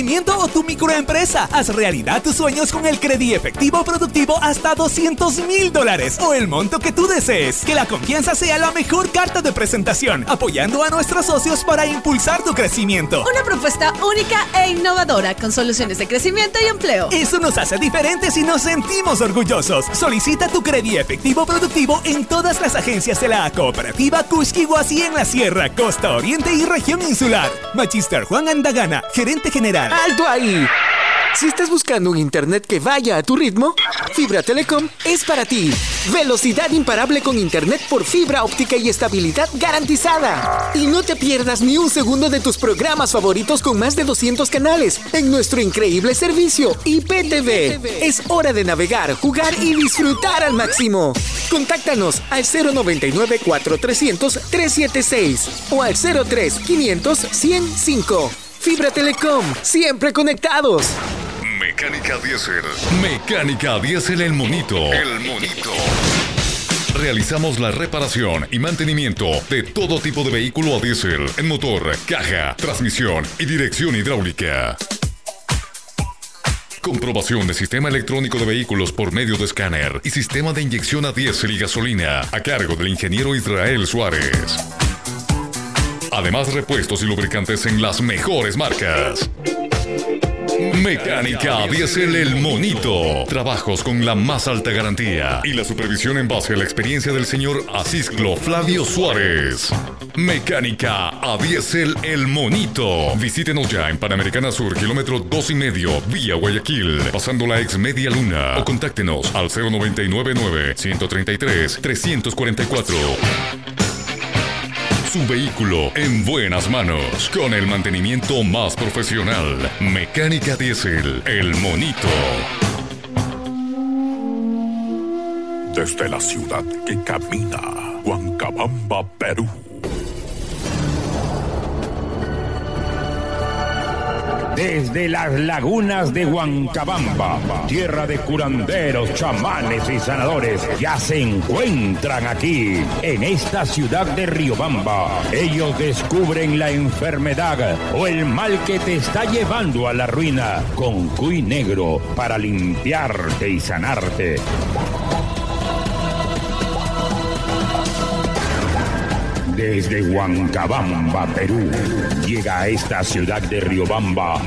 o tu microempresa. Haz realidad tus sueños con el Credí Efectivo Productivo hasta $200,000 o el monto que tú desees. Que la confianza sea la mejor carta de presentación, apoyando a nuestros socios para impulsar tu crecimiento. Una propuesta única e innovadora con soluciones de crecimiento y empleo. Eso nos hace diferentes y nos sentimos orgullosos. Solicita tu Credí Efectivo Productivo en todas las agencias de la Cooperativa Cuxquihuasi en la Sierra, Costa Oriente y Región Insular. Magister Juan Andagana, gerente general. ¡Alto ahí! Si estás buscando un internet que vaya a tu ritmo, Fibra Telecom es para ti. Velocidad imparable con internet por fibra óptica y estabilidad garantizada. Y no te pierdas ni un segundo de tus programas favoritos con más de 200 canales en nuestro increíble servicio IPTV. Es hora de navegar, jugar y disfrutar al máximo. Contáctanos al 099-4300-376 o al 03-500-105. Fibra Telecom, siempre conectados. Mecánica Diésel. Mecánica Diésel El Monito. El Monito. Realizamos la reparación y mantenimiento de todo tipo de vehículo a diésel en motor, caja, transmisión y dirección hidráulica. Comprobación de sistema electrónico de vehículos por medio de escáner y sistema de inyección a diésel y gasolina a cargo del ingeniero Israel Suárez. Además, repuestos y lubricantes en las mejores marcas. Mecánica Diésel El Monito. Trabajos con la más alta garantía y la supervisión en base a la experiencia del señor Asisclo Flavio Suárez. Mecánica a Diésel El Monito. Visítenos ya en Panamericana Sur, kilómetro 2,5, vía Guayaquil, pasando la ex Media Luna, o contáctenos al 0999-133-344. Su vehículo en buenas manos, con el mantenimiento más profesional. Mecánica Diésel El Monito. Desde la ciudad que camina, Huancabamba, Perú. Desde las lagunas de Huancabamba, tierra de curanderos, chamanes y sanadores, ya se encuentran aquí, en esta ciudad de Riobamba. Ellos descubren la enfermedad o el mal que te está llevando a la ruina, con cuy negro para limpiarte y sanarte. Desde Huancabamba, Perú, llega a esta ciudad de Riobamba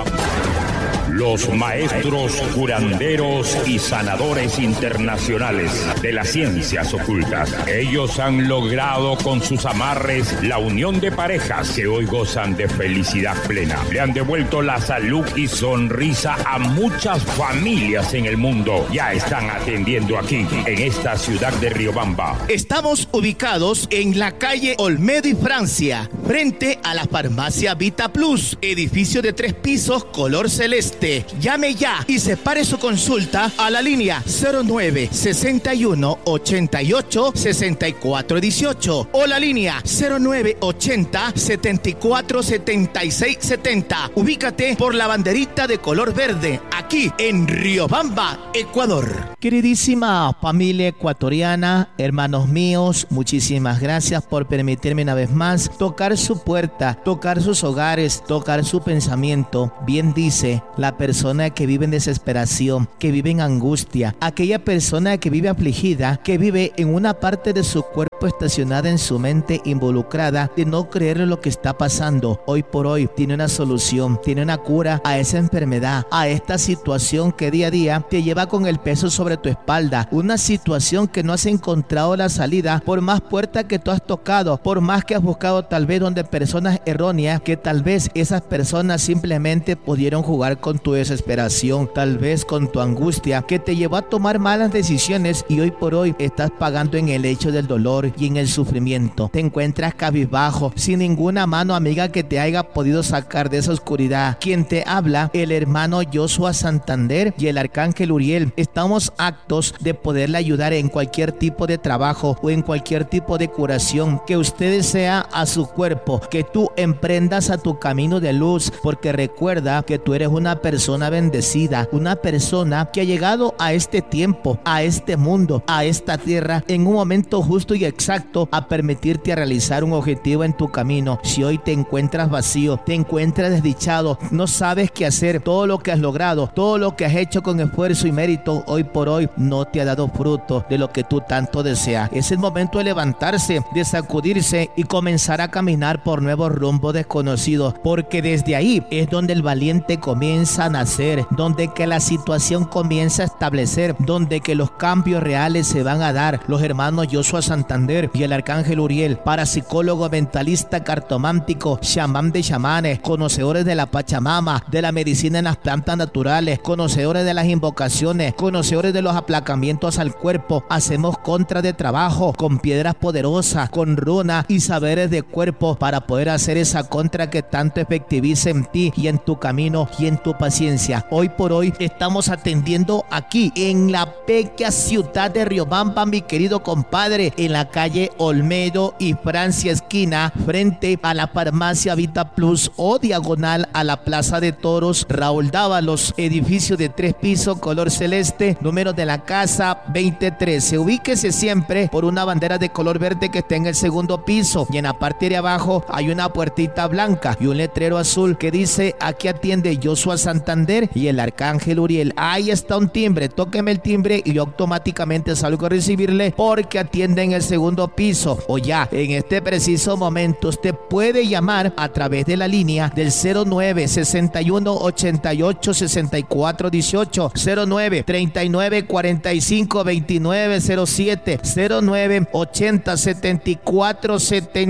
los maestros curanderos y sanadores internacionales de las ciencias ocultas. Ellos han logrado con sus amarres la unión de parejas que hoy gozan de felicidad plena. Le han devuelto la salud y sonrisa a muchas familias en el mundo. Ya están atendiendo aquí, en esta ciudad de Riobamba. Estamos ubicados en la calle Olmedo y Francia, frente a la farmacia Vita Plus, edificio de 3 pisos, color celeste. Llame ya y separe su consulta a la línea 09 61 88 64 18 o la línea 09 80 74 76 70. Ubícate por la banderita de color verde, aquí en Riobamba, Ecuador. Queridísima familia ecuatoriana, hermanos míos, muchísimas gracias por permitirme una vez más tocar su puerta, tocar sus hogares, tocar su pensamiento. Bien dice la persona que vive en desesperación, que vive en angustia, aquella persona que vive afligida, que vive en una parte de su cuerpo estacionada en su mente, involucrada de no creer en lo que está pasando. Hoy por hoy tiene una solución, tiene una cura a esa enfermedad, a esta situación que día a día te lleva con el peso sobre tu espalda, una situación que no has encontrado la salida, por más puertas que tú has tocado, por más que has buscado tal vez donde personas erróneas, que tal vez esas personas simplemente pudieron jugar con tu desesperación, tal vez con tu angustia, que te llevó a tomar malas decisiones, y hoy por hoy estás pagando en el hecho del dolor y en el sufrimiento. Te encuentras cabizbajo, sin ninguna mano amiga que te haya podido sacar de esa oscuridad. Quien te habla, el hermano Joshua Santander y el arcángel Uriel. Estamos aptos de poderle ayudar en cualquier tipo de trabajo o en cualquier tipo de curación que usted desea a su cuerpo, que tú emprendas a tu camino de luz, porque recuerda que tú eres una persona bendecida, una persona que ha llegado a este tiempo, a este mundo, a esta tierra, en un momento justo y exacto a permitirte realizar un objetivo en tu camino. Si hoy te encuentras vacío, te encuentras desdichado, no sabes qué hacer, todo lo que has logrado, todo lo que has hecho con esfuerzo y mérito, hoy por hoy no te ha dado fruto de lo que tú tanto deseas. Es el momento de levantarse, de sacudirse y comenzar a caminar por nuevos rumbos desconocidos, porque desde ahí es donde el valiente comienza a nacer, donde que la situación comienza a establecer, donde que los cambios reales se van a dar. Los hermanos Joshua Santander y el arcángel Uriel, parapsicólogo, mentalista, cartomántico, chamán de chamanes, conocedores de la Pachamama, de la medicina en las plantas naturales, conocedores de las invocaciones, conocedores de los aplacamientos al cuerpo. Hacemos contra de trabajo con piedras poderosas, con runas y saberes de cuerpo para poder hacer esa contra que tanto efectivice en ti y en tu camino y en tu paciencia. Hoy por hoy estamos atendiendo aquí en la pequeña ciudad de Riobamba, mi querido compadre, en la calle Olmedo y Francia esquina, frente a la farmacia Vita Plus o diagonal a la Plaza de Toros Raúl Dávalos, edificio de 3 pisos, color celeste, número de la casa 2013. Ubíquese siempre por una bandera de color verde que está en el segundo piso, y en la parte de abajo hay una puertita blanca y un letrero azul que dice: aquí atiende Joshua Santander y el arcángel Uriel. Ahí está un timbre, tóqueme el timbre y yo automáticamente salgo a recibirle, porque atiende en el segundo piso. O ya, en este preciso momento usted puede llamar a través de la línea del 09 61 88 64 18, 09 39 45 29 07, 09 80 74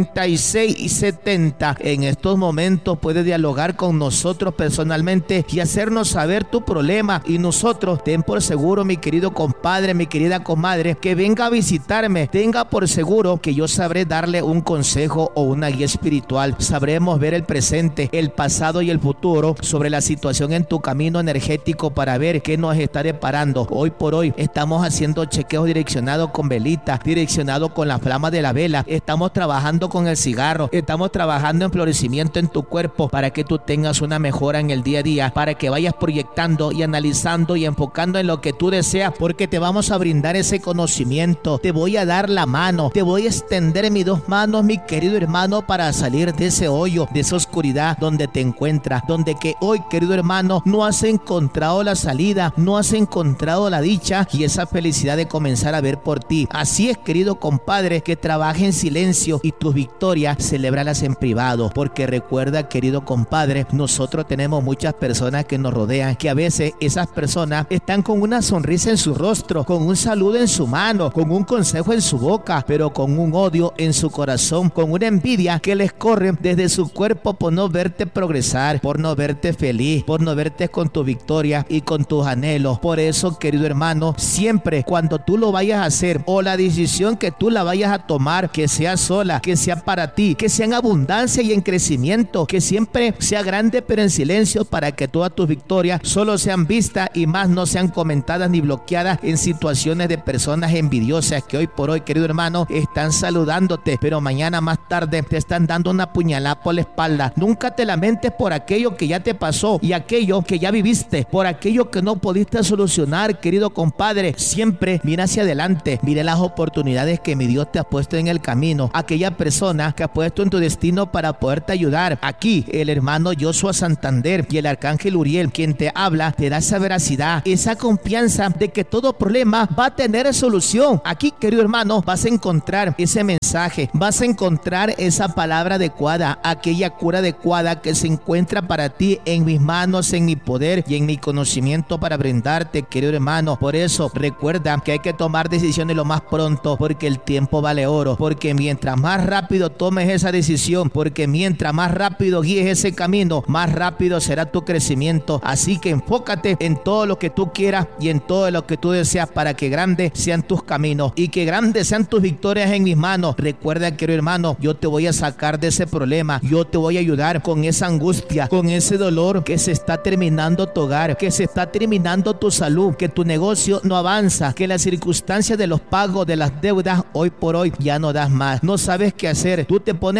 76 y 70. En estos momentos puede dialogar con nosotros personalmente y hacernos saber tu problema, y nosotros, ten por seguro, mi querido compadre, mi querida comadre, que venga a visitarme, tenga por seguro que yo sabré darle un consejo o una guía espiritual. Sabremos ver el presente, el pasado y el futuro sobre la situación en tu camino energético para ver qué nos está deparando. Hoy por hoy estamos haciendo chequeos direccionados con velita, direccionados con la flama de la vela. Estamos trabajando con el cigarro, estamos trabajando en florecimiento en tu cuerpo para que tú tengas una mejora en el día a día, para que vayas proyectando y analizando y enfocando en lo que tú deseas, porque te vamos a brindar ese conocimiento. Te voy a dar la mano, te voy a extender mis 2 manos, mi querido hermano, para salir de ese hoyo, de esa oscuridad donde te encuentras, donde que hoy, querido hermano, no has encontrado la salida, no has encontrado la dicha y esa felicidad de comenzar a ver por ti. Así es, querido compadre, que trabaje en silencio y tus victorias celébralas en privado, porque recuerda, querido compadre, nosotros tenemos muchas personas que nos rodean, que a veces esas personas están con una sonrisa en su rostro, con un saludo en su mano, con un consejo en su boca, pero con un odio en su corazón, con una envidia que les corre desde su cuerpo por no verte progresar, por no verte feliz, por no verte con tu victoria y con tus anhelos. Por eso, querido hermano, siempre cuando tú lo vayas a hacer, o la decisión que tú la vayas a tomar, que sea sola, que sea para ti, que sea en abundancia y en crecimiento, que siempre sea grande pero en silencio, para que todas tus victorias solo sean vistas y más no sean comentadas ni bloqueadas en situaciones de personas envidiosas que hoy por hoy, querido hermano, están saludándote, pero mañana más tarde te están dando una puñalada por la espalda. Nunca te lamentes por aquello que ya te pasó y aquello que ya viviste, por aquello que no pudiste solucionar, querido compadre. Siempre mira hacia adelante, mira las oportunidades que mi Dios te ha puesto en el camino, aquella persona que ha puesto en tu destino para poderte ayudar. Aquí el hermano Joshua Santander y el arcángel Uriel, quien te habla, te da esa veracidad, esa confianza de que todo problema va a tener solución. Aquí, querido hermano, vas a encontrar ese mensaje, vas a encontrar esa palabra adecuada, aquella cura adecuada que se encuentra para ti en mis manos, en mi poder y en mi conocimiento para brindarte, querido hermano. Por eso recuerda que hay que tomar decisiones lo más pronto, porque el tiempo vale oro, porque mientras más rápido tomes esa decisión, porque mientras más rápido guíes ese camino, más rápido será tu crecimiento. Así que enfócate en todo lo que tú quieras y en todo lo que tú deseas, para que grandes sean tus caminos y que grandes sean tus victorias en mis manos. Recuerda, querido hermano, yo te voy a sacar de ese problema, yo te voy a ayudar con esa angustia, con ese dolor que se está terminando tu hogar, que se está terminando tu salud, que tu negocio no avanza, que las circunstancias de los pagos de las deudas hoy por hoy ya no das más, no sabes qué hacer. Tú te pones a pensar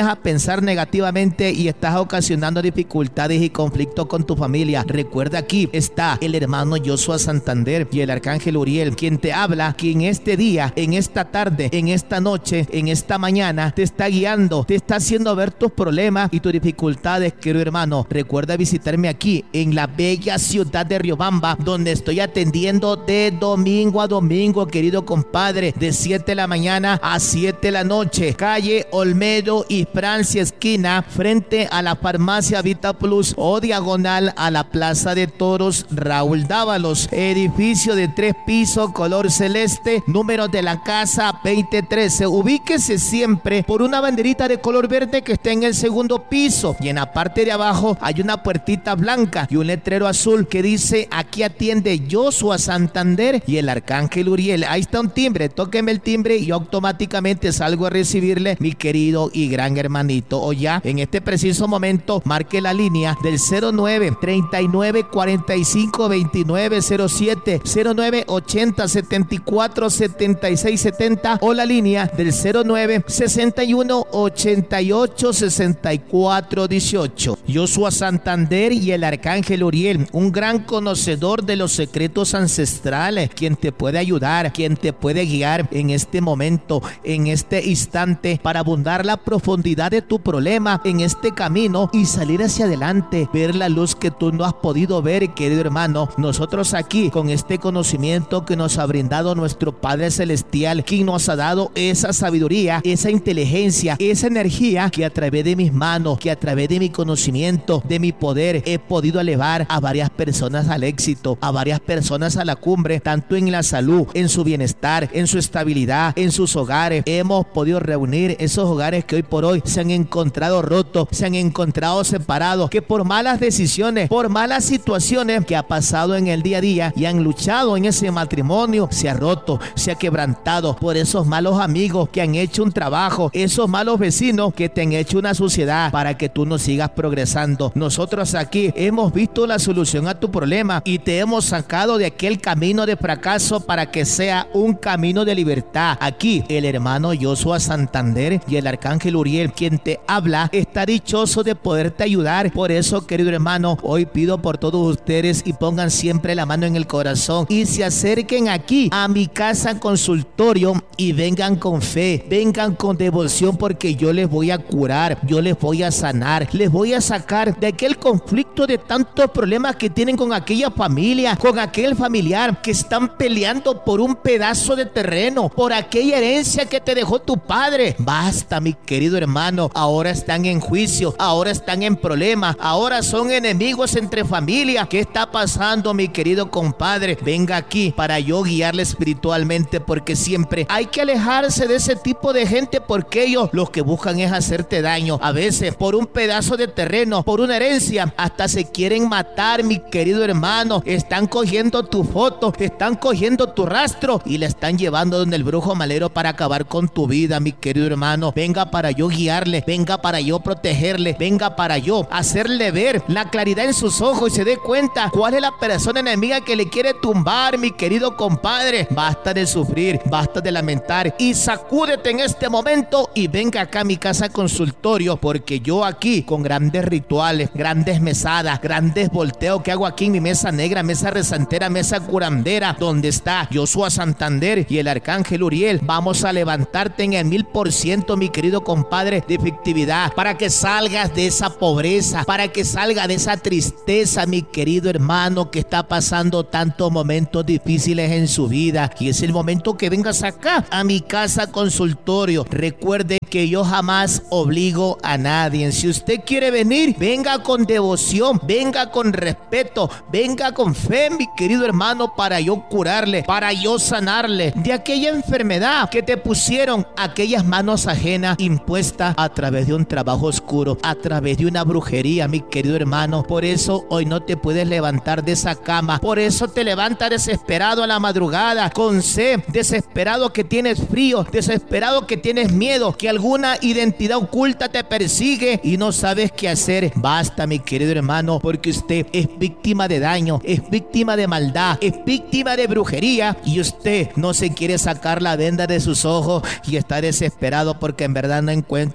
pensar negativamente y estás ocasionando dificultades y conflictos con tu familia. Recuerda, aquí está el hermano Joshua Santander y el arcángel Uriel, quien te habla, que en este día, en esta tarde, en esta noche, en esta mañana, te está guiando, te está haciendo ver tus problemas y tus dificultades, querido hermano. Recuerda visitarme aquí en la bella ciudad de Riobamba, donde estoy atendiendo de domingo a domingo, querido compadre, de 7 de la mañana a 7 de la noche. Calle Olmedo y Francia, esquina, frente a la farmacia Vita Plus, o diagonal a la Plaza de Toros Raúl Dávalos. Edificio de 3 pisos, color celeste, número de la casa 2013. Ubíquese siempre por una banderita de color verde que está en el segundo piso, y en la parte de abajo hay una puertita blanca y un letrero azul que dice: aquí atiende Joshua Santander y el arcángel Uriel. Ahí está un timbre, tóqueme el timbre y yo automáticamente salgo a recibirle, mi querido y gran hermanito. O ya en este preciso momento marque la línea del 09 39 45 29 07, 09 80 74 76 70, o la línea del 09 61 88 64 18. Joshua Santander y el arcángel Uriel, un gran conocedor de los secretos ancestrales, quien te puede ayudar, quien te puede guiar en este momento, en este instante, para abundar la profundidad de tu problema en este camino y salir hacia adelante, ver la luz que tú no has podido ver, querido hermano. Nosotros aquí, con este conocimiento que nos ha brindado nuestro Padre Celestial, quien nos ha dado esa sabiduría, esa inteligencia, esa energía, que a través de mis manos, que a través de mi conocimiento, de mi poder, he podido elevar a varias personas al éxito, a varias personas a la cumbre, tanto en la salud, en su bienestar, en su estabilidad, en sus hogares. Hemos podido reunir esos hogares que hoy por hoy se han encontrado rotos, se han encontrado separados, que por malas decisiones, por malas situaciones que ha pasado en el día a día y han luchado en ese matrimonio, se ha roto, se ha quebrantado por esos malos amigos que han hecho un trabajo, esos malos vecinos que te han hecho una suciedad para que tú no sigas progresando. Nosotros aquí hemos visto la solución a tu problema y te hemos sacado de aquel camino de fracaso para que sea un camino de libertad. Aquí el hermano Joshua Santander y el arcángel Uriel, quien te habla, está dichoso de poderte ayudar. Por eso, querido hermano, hoy pido por todos ustedes y pongan siempre la mano en el corazón y se acerquen aquí a mi casa consultorio y vengan con fe, vengan con devoción, porque yo les voy a curar, yo les voy a sanar, les voy a sacar de aquel conflicto, de tantos problemas que tienen con aquella familia, con aquel familiar, que están peleando por un pedazo de terreno, por aquella herencia que te dejó tu padre. Basta, mi querido hermano, ahora están en juicio, ahora están en problemas, ahora son enemigos entre familia. ¿Qué está pasando, mi querido compadre? Venga aquí para yo guiarle espiritualmente, porque siempre hay que alejarse de ese tipo de gente, porque ellos lo que buscan es hacerte daño. A veces por un pedazo de terreno, por una herencia, hasta se quieren matar, mi querido hermano. Están cogiendo tu foto, están cogiendo tu rastro y la están llevando donde el brujo malero para acabar con tu vida, mi querido hermano. Venga para yo guiarle, venga para yo protegerle, venga para yo hacerle ver la claridad en sus ojos y se dé cuenta cuál es la persona enemiga que le quiere tumbar, mi querido compadre. Basta de sufrir, basta de lamentar y sacúdete en este momento y venga acá a mi casa consultorio, porque yo aquí con grandes rituales, grandes mesadas, grandes volteos que hago aquí en mi mesa negra, mesa rezantera, mesa curandera, donde está Joshua Santander y el arcángel Uriel, vamos a levantarte en el 1000%, mi querido compadre, de efectividad, para que salgas de esa pobreza, para que salgas de esa tristeza, mi querido hermano, que está pasando tantos momentos difíciles en su vida. Y es el momento que vengas acá a mi casa consultorio. Recuerde que yo jamás obligo a nadie. Si usted quiere venir, venga con devoción, venga con respeto, venga con fe, mi querido hermano, para yo curarle, para yo sanarle de aquella enfermedad que te pusieron aquellas manos ajenas impuestas a través de un trabajo oscuro, a través de una brujería, mi querido hermano. Por eso hoy no te puedes levantar de esa cama, por eso te levantas desesperado a la madrugada, con sed, desesperado que tienes frío, desesperado que tienes miedo, que alguna identidad oculta te persigue y no sabes qué hacer. Basta, mi querido hermano, porque usted es víctima de daño, es víctima de maldad, es víctima de brujería, y usted no se quiere sacar la venda de sus ojos y está desesperado porque en verdad no encuentra solución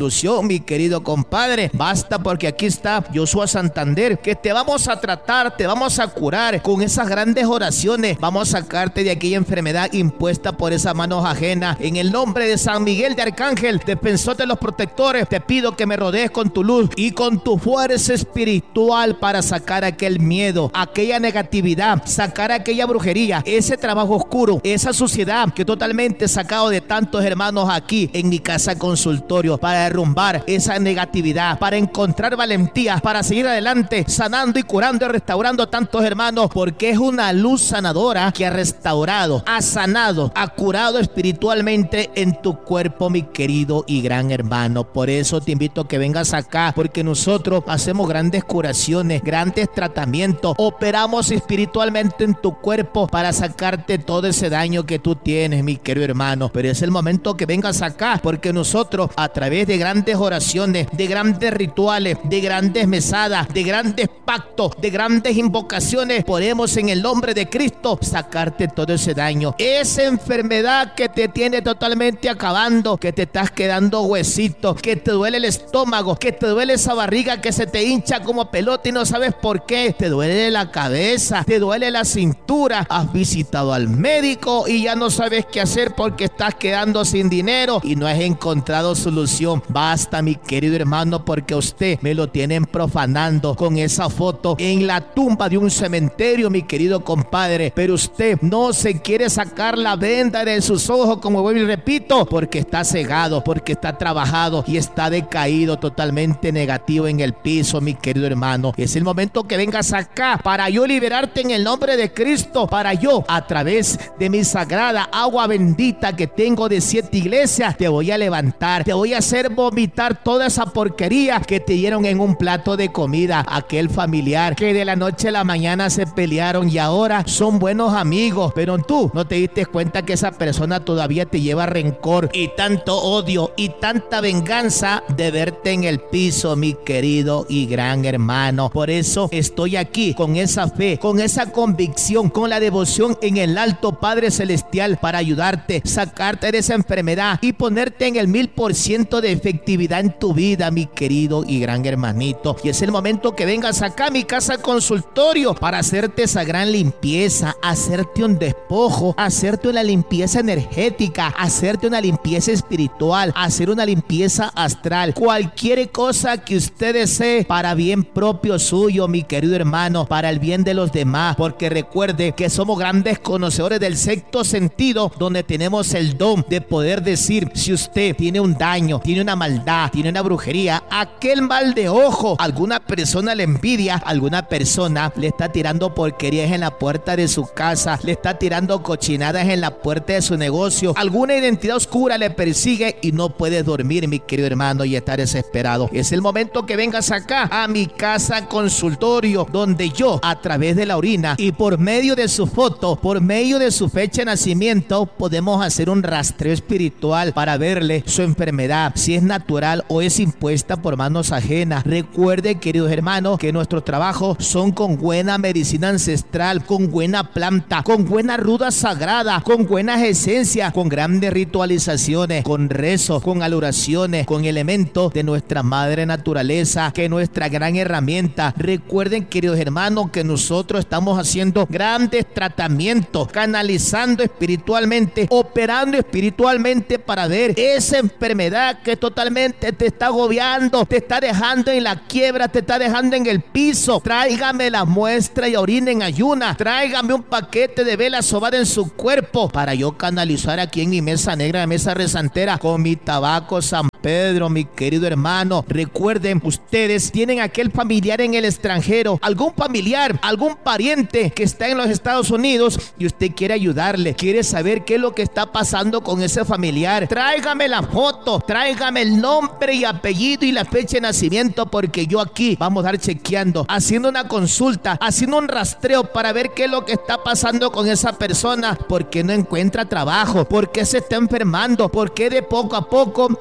solución, mi querido compadre. Basta, porque aquí está Joshua Santander, que te vamos a tratar, te vamos a curar con esas grandes oraciones. Vamos a sacarte de aquella enfermedad impuesta por esas manos ajenas. En el nombre de San Miguel de Arcángel, defensor de los protectores, te pido que me rodees con tu luz y con tu fuerza espiritual para sacar aquel miedo, aquella negatividad, sacar aquella brujería, ese trabajo oscuro, esa suciedad que totalmente he sacado de tantos hermanos aquí en mi casa consultorio, para derrumbar esa negatividad, para encontrar valentía, para seguir adelante, sanando y curando y restaurando a tantos hermanos, porque es una luz sanadora que ha restaurado, ha sanado, ha curado espiritualmente en tu cuerpo, mi querido y gran hermano. Por eso te invito a que vengas acá, porque nosotros hacemos grandes curaciones, grandes tratamientos, operamos espiritualmente en tu cuerpo para sacarte todo ese daño que tú tienes, mi querido hermano. Pero es el momento que vengas acá, porque nosotros, a través de grandes oraciones, de grandes rituales, de grandes mesadas, de grandes pactos, de grandes invocaciones, podemos en el nombre de Cristo sacarte todo ese daño, esa enfermedad que te tiene totalmente acabando, que te estás quedando huesito, que te duele el estómago, que te duele esa barriga que se te hincha como pelota y no sabes por qué, te duele la cabeza, te duele la cintura, has visitado al médico y ya no sabes qué hacer porque estás quedando sin dinero y no has encontrado solución. Basta, mi querido hermano, porque usted me lo tienen profanando con esa foto en la tumba de un cementerio, mi querido compadre. Pero usted no se quiere sacar la venda de sus ojos, como vuelvo y repito, porque está cegado, porque está trabajado y está decaído, totalmente negativo en el piso, mi querido hermano. Es el momento que vengas acá para yo liberarte en el nombre de Cristo, para yo, a través de mi sagrada agua bendita que tengo de 7 iglesias, te voy a levantar, te voy a hacer vomitar toda esa porquería que te dieron en un plato de comida. Aquel familiar que de la noche a la mañana se pelearon y ahora son buenos amigos, pero tú no te diste cuenta que esa persona todavía te lleva rencor y tanto odio y tanta venganza de verte en el piso, mi querido y gran hermano. Por eso estoy aquí con esa fe, con esa convicción, con la devoción en el alto Padre Celestial para ayudarte, sacarte de esa enfermedad y ponerte en el 1000% de efectividad en tu vida, mi querido y gran hermanito. Y es el momento que vengas acá a mi casa consultorio para hacerte esa gran limpieza, hacerte un despojo, hacerte una limpieza energética, hacerte una limpieza espiritual, hacer una limpieza astral, cualquier cosa que usted desee para bien propio suyo, mi querido hermano, para el bien de los demás, porque recuerde que somos grandes conocedores del sexto sentido, donde tenemos el don de poder decir si usted tiene un daño, tiene una maldad, tiene una brujería, aquel mal de ojo, alguna persona le envidia, alguna persona le está tirando porquerías en la puerta de su casa, le está tirando cochinadas en la puerta de su negocio, alguna identidad oscura le persigue y no puedes dormir, mi querido hermano, y estar desesperado. Es el momento que vengas acá a mi casa consultorio, donde yo, a través de la orina y por medio de su foto, por medio de su fecha de nacimiento, podemos hacer un rastreo espiritual para verle su enfermedad, si es natural o es impuesta por manos ajenas. Recuerde, queridos hermanos, que nuestros trabajos son con buena medicina ancestral, con buena planta, con buena ruda sagrada, con buenas esencias, con grandes ritualizaciones, con rezos, con adoraciones, con elementos de nuestra madre naturaleza, que es nuestra gran herramienta. Recuerden, queridos hermanos, que nosotros estamos haciendo grandes tratamientos, canalizando espiritualmente, operando espiritualmente para ver esa enfermedad que totalmente te está agobiando, te está dejando en la quiebra, te está dejando en el piso. Tráigame la muestra y orina en ayuna, tráigame un paquete de vela sobada en su cuerpo para yo canalizar aquí en mi mesa negra, mesa rezantera, con mi tabaco San Pedro, mi querido hermano. Recuerden, ustedes tienen aquel familiar en el extranjero, algún familiar, algún pariente que está en los Estados Unidos y usted quiere ayudarle, quiere saber qué es lo que está pasando con ese familiar. Tráigame la foto, tráigame el nombre y apellido y la fecha de nacimiento, porque yo aquí vamos a estar chequeando, haciendo una consulta, haciendo un rastreo para ver qué es lo que está pasando con esa persona, porque no encuentra trabajo, porque se está enfermando, porque de poco a poco ya el dinero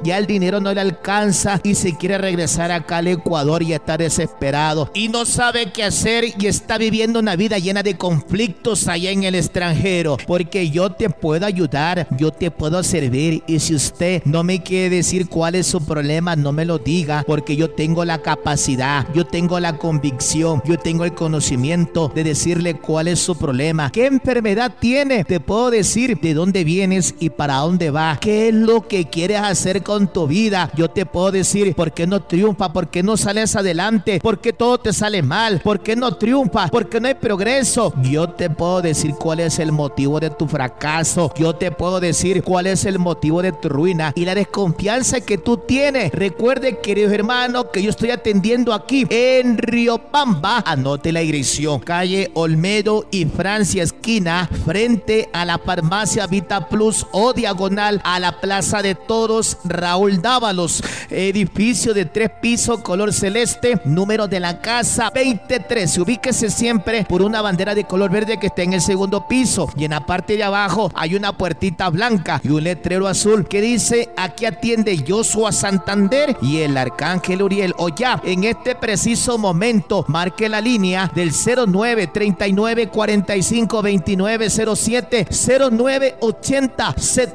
dinero no le alcanza y se quiere regresar acá al Ecuador y está desesperado y no sabe qué hacer y está viviendo una vida llena de conflictos allá en el extranjero, porque yo te puedo ayudar, yo te puedo servir, y si usted no me quiere decir cuál es su problema, no me lo diga, porque yo tengo la capacidad, yo tengo la convicción, yo tengo el conocimiento de decirle cuál es su problema, qué enfermedad tiene, te puedo decir de dónde vienes y para dónde vas, qué es lo que quieres hacer con tu vida. Yo te puedo decir por qué no triunfa, por qué no sales adelante, por qué todo te sale mal, por qué no triunfa, por qué no hay progreso. Yo te puedo decir cuál es el motivo de tu fracaso, yo te puedo decir cuál es el motivo de tu ruina y la desconfianza que tú tienes. Recuerde, queridos hermanos, que yo estoy atendiendo aquí en Riobamba. Anote la dirección: calle Olmedo y Francia, esquina, frente a la farmacia Vita Plus o diagonal a la Plaza de Toros Raúl Dávalos. Edificio de 3 pisos, color celeste, número de la casa 2013. Ubíquese siempre por una bandera de color verde que está en el segundo piso, y en la parte de abajo hay una puertita blanca y un letrero azul que dice: aquí atiende Joshua Santander y el Arcángel Uriel. O ya, en este preciso momento, marque la línea del 09 39 45 29 07, 09 80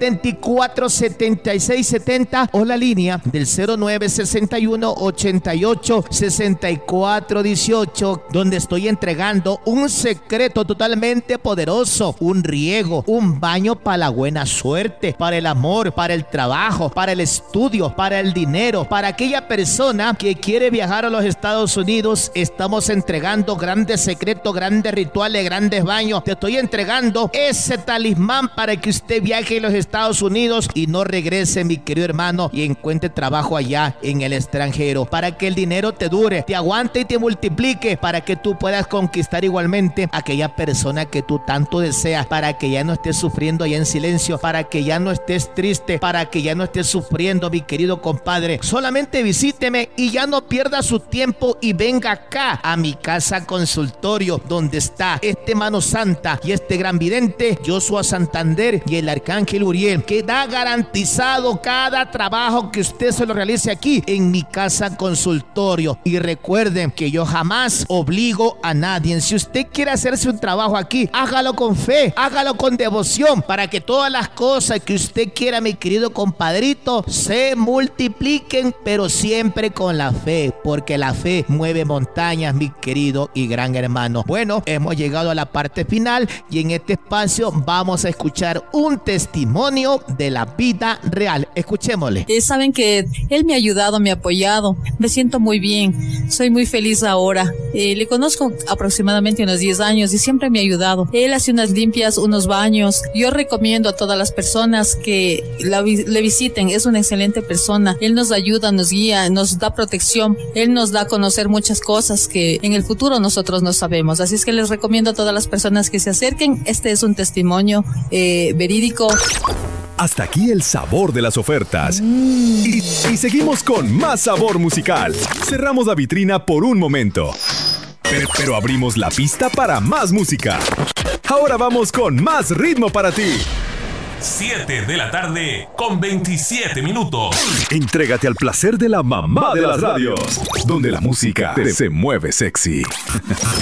74 76 70 o la línea del 09 61 88 64 18, donde estoy entregando un secreto totalmente poderoso, un riego, un baño para la buena suerte, para el amor, para el trabajo, para el estudio, para el dinero, para aquella persona que quiere viajar a los Estados Unidos. Estamos entregando grandes secretos, grandes rituales, grandes baños. Te estoy entregando ese talismán para que usted viaje a los Estados Unidos y no regrese, mi querido hermano, y encuentre trabajo allá en el extranjero, para que el dinero te dure, te aguante y te multiplique, para que tú puedas conquistar igualmente a aquella persona que tú tanto deseas, para que ya no estés sufriendo allá en silencio, para que ya no estés triste, para que ya no estés sufriendo, mi querido compadre. Solamente visíteme y ya no pierda su tiempo y venga acá a mi casa consultorio, donde está este mano santa y este gran vidente Joshua Santander y el Arcángel Uriel, que da garantizado cada trabajo que usted se lo realice aquí en mi casa consultorio. Y recuerden que yo jamás obligo a nadie. Si usted quiere hacerse un trabajo aquí, hágalo con fe, hágalo con devoción, para que todas las cosas que usted quiera, mi querido compadrito, se multipliquen, pero siempre con la fe, porque la fe mueve montañas, mi querido y gran hermano. Bueno, hemos llegado a la parte final y en este espacio vamos a escuchar un testimonio de la vida real. Escuchémosle. Saben que él me ha ayudado, me ha apoyado, me siento muy bien, soy muy feliz ahora. Le conozco aproximadamente unos 10 años y siempre me ha ayudado. Él hace unas limpias, unos baños. Yo recomiendo a todas las personas que le visiten. Es una excelente persona. Él nos ayuda, nos guía, nos da protección. Él nos da a conocer muchas cosas que en el futuro nosotros no sabemos. Así es que les recomiendo a todas las personas que se acerquen. Este es un testimonio verídico. Hasta aquí el sabor de las ofertas. Y seguimos con más sabor musical. Cerramos la vitrina por un momento, pero abrimos la pista para más música. Ahora vamos con más ritmo para ti. 7 de la tarde con 27 minutos. Entrégate al placer de la mamá de las radios, donde la música se mueve sexy.